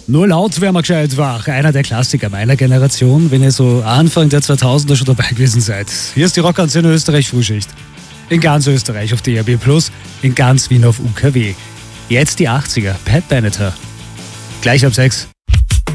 Nur laut wären wir gescheit wach. Einer der Klassiker meiner Generation, wenn ihr so Anfang der 2000er schon dabei gewesen seid. Hier ist die Rockantenne Österreich Frühschicht. In ganz Österreich auf DRB+, in ganz Wien auf UKW. Jetzt die 80er, Pat Benatar. Gleich ab 6.